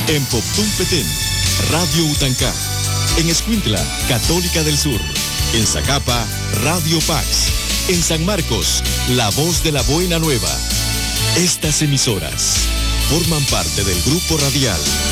En Poptún Petén, Radio Utancá. En Escuintla, Católica del Sur. En Zacapa, Radio Pax. En San Marcos, La Voz de la Buena Nueva. Estas emisoras forman parte del Grupo Radial